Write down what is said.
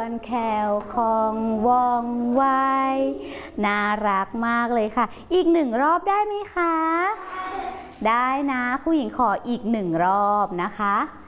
นแคล้วคล่องว่องไวน่ารักมากเลยค่ะอีก1 รอบได้ไหมคะได้นะครูหญิงขออีก1 รอบนะคะ